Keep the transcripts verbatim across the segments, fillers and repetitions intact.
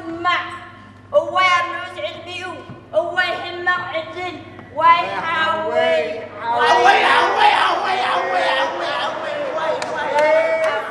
سمع هو يملوس علبيو هو يحمق عدل ويحاوي عوي عوي عوي عوي عوي عوي واي واي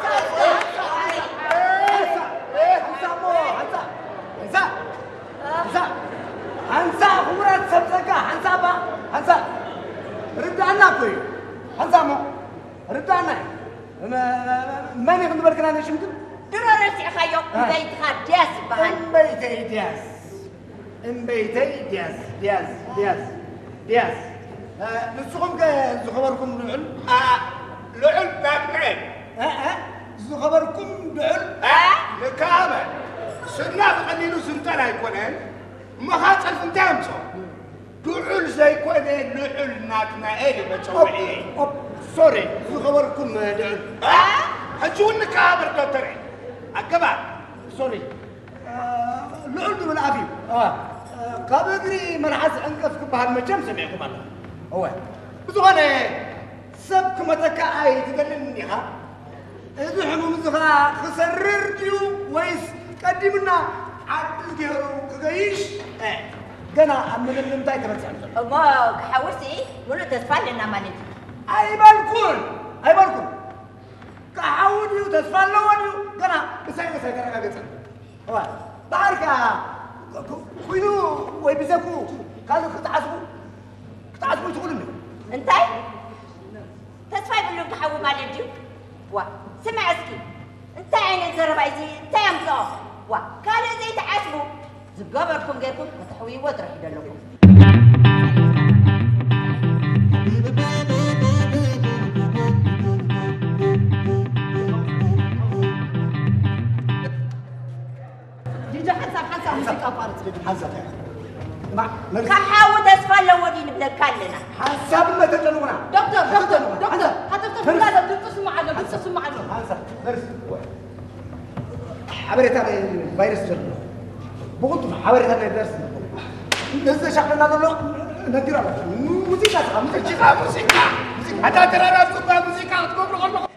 هنسا خبرات سبزكا هنسا با هنسا ردعنا كوي هنسا مو ردعنا ماني كنت بركنا نشمت درورسي خيو بيت خداس بهن بيتي دياس ام بيتي دياس دياس دياس دياس نسخم كزخبركم لعل اه لعل باكمل اه اه زخبركم لعل اه لكامل سناب قليلو سنتنا يكونين ما خاطر سنتام صو لعل زي كونين لعل ناتنا ايه بتسوي سوري زخبركم لعل اه هجون كابر دوتري اكبر سوري لعل من عفيف اه قابقري مرحز انقفك بهالمجم سمعكم الله هو بزغانه سبك متكا اي تدلني ها اذا حموم زغا خسرر ديو ويس قدمنا عدل ديرو كغيش اه قنا من المنتاي ترسل ما كحوسي ولو تسفلنا مالتي اي بالكون اي بالكون كحاوديو تسفلنا وديو قنا بساي بساي قنا قصل هو باركا كوينو ويبزكو قالوا كتعصبوا كتعصبوا تقولوا لي انتي تسفاي بلو كحوي مالتي وا سمع اسكي انت عين الزربايزي انت يمزو وا قال زي تعصبوا زقبركم غيركم وتحوي وتروح يدلكم جيجا حسب حسب موسيقى فارس حسب ما كحاول تسفل ودين بلكالنا حسب ما تتلونا دكتور دكتور دكتور هتفتح لا لا تسمع عنه بس تسمع عنه حسب درس حبرتها الفيروس جرب بقول حبرتها الدرس نزل شغلنا له ندير على موسيقى موسيقى موسيقى موسيقى حتى ترى ناس موسيقى تقول